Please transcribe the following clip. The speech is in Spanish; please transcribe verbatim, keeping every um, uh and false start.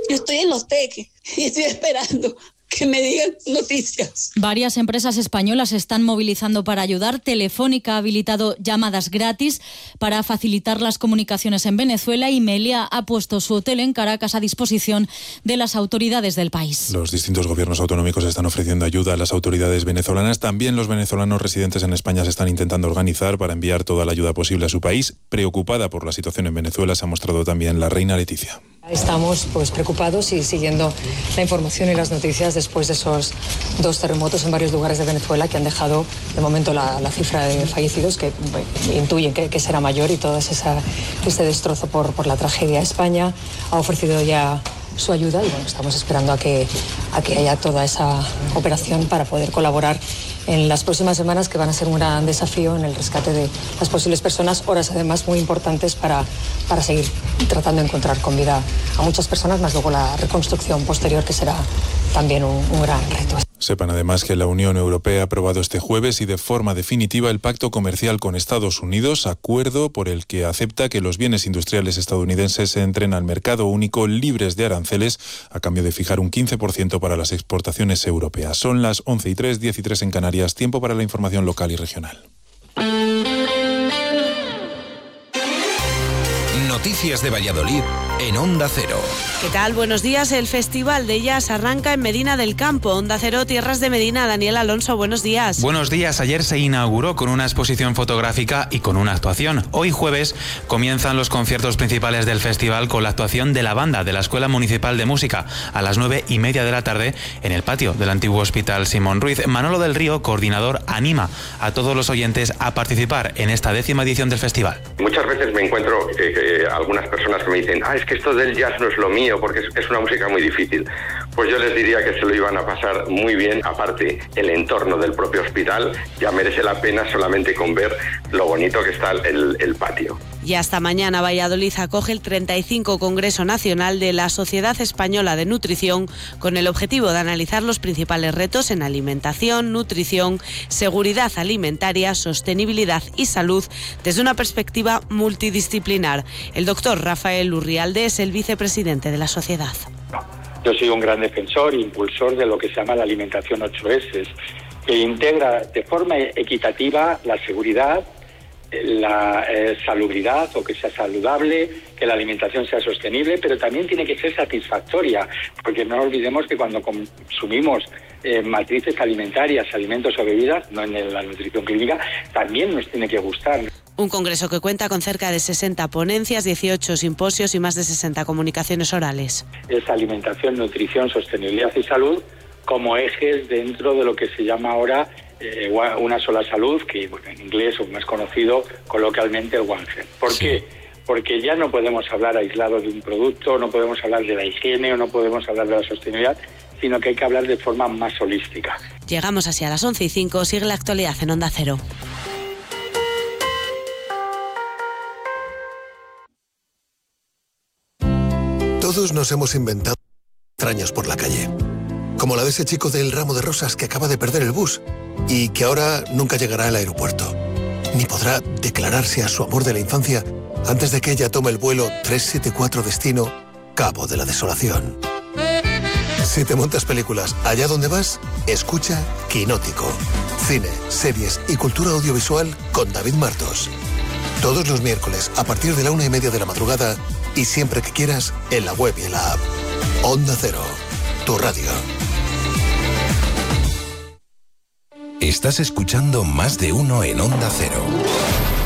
Yo estoy en Los Teques y estoy esperando que me digan noticias. Varias empresas españolas se están movilizando para ayudar. Telefónica ha habilitado llamadas gratis para facilitar las comunicaciones en Venezuela y Meliá ha puesto su hotel en Caracas a disposición de las autoridades del país. Los distintos gobiernos autonómicos están ofreciendo ayuda a las autoridades venezolanas. También los venezolanos residentes en España se están intentando organizar para enviar toda la ayuda posible a su país. Preocupada por la situación en Venezuela se ha mostrado también la reina Leticia. Estamos pues preocupados y siguiendo la información y las noticias después de esos dos terremotos en varios lugares de Venezuela que han dejado de momento la, la cifra de fallecidos que bueno, intuyen que, que será mayor y todo esa, este destrozo por, por la tragedia. España ha ofrecido ya su ayuda y bueno, estamos esperando a que, a que haya toda esa operación para poder colaborar en las próximas semanas, que van a ser un gran desafío en el rescate de las posibles personas, horas además muy importantes para, para seguir tratando de encontrar con vida a muchas personas, más luego la reconstrucción posterior, que será también un, un gran reto. Sepan además que la Unión Europea ha aprobado este jueves y de forma definitiva el pacto comercial con Estados Unidos, acuerdo por el que acepta que los bienes industriales estadounidenses entren al mercado único libres de aranceles a cambio de fijar un quince por ciento para las exportaciones europeas. Son las once y tres, diez y tres en Canarias, tiempo para la información local y regional. Noticias de Valladolid en Onda Cero. ¿Qué tal? Buenos días. El Festival de Jazz arranca en Medina del Campo. Onda Cero, Tierras de Medina. Daniel Alonso, buenos días. Buenos días. Ayer se inauguró con una exposición fotográfica y con una actuación. Hoy jueves comienzan los conciertos principales del festival con la actuación de la banda de la Escuela Municipal de Música a las nueve y media de la tarde en el patio del antiguo Hospital Simón Ruiz. Manolo del Río, coordinador, anima a todos los oyentes a participar en esta décima edición del festival. Muchas veces me encuentro que, que algunas personas que me dicen, ah, es que esto del jazz no es lo mío porque es, es una música muy difícil. Pues yo les diría que se lo iban a pasar muy bien. Aparte, el entorno del propio hospital ya merece la pena solamente con ver lo bonito que está el, el patio. Y hasta mañana Valladolid acoge el treinta y cinco Congreso Nacional de la Sociedad Española de Nutrición con el objetivo de analizar los principales retos en alimentación, nutrición, seguridad alimentaria, sostenibilidad y salud desde una perspectiva multidisciplinar. El doctor Rafael Urrialde es el vicepresidente de la sociedad. Yo soy un gran defensor e impulsor de lo que se llama la alimentación ocho ese, que integra de forma equitativa la seguridad, la eh, salubridad o que sea saludable, que la alimentación sea sostenible, pero también tiene que ser satisfactoria, porque no olvidemos que cuando consumimos eh, matrices alimentarias, alimentos o bebidas, no en la nutrición clínica, también nos tiene que gustar. Un congreso que cuenta con cerca de sesenta ponencias, dieciocho simposios y más de sesenta comunicaciones orales. Es alimentación, nutrición, sostenibilidad y salud como ejes dentro de lo que se llama ahora eh, una sola salud, que bueno, en inglés o más conocido coloquialmente el One Health. ¿Por sí. qué? Porque ya no podemos hablar aislado de un producto, no podemos hablar de la higiene o no podemos hablar de la sostenibilidad, sino que hay que hablar de forma más holística. Llegamos así a las once y cinco, sigue la actualidad en Onda Cero. Todos nos hemos inventado extraños por la calle. Como la de ese chico del ramo de rosas que acaba de perder el bus y que ahora nunca llegará al aeropuerto, ni podrá declararse a su amor de la infancia antes de que ella tome el vuelo trescientos setenta y cuatro destino Cabo de la Desolación. Si te montas películas allá donde vas, escucha Quinótico. Cine, series y cultura audiovisual con David Martos. Todos los miércoles a partir de la una y media de la madrugada y siempre que quieras en la web y en la app. Onda Cero, tu radio. Estás escuchando Más de Uno en Onda Cero.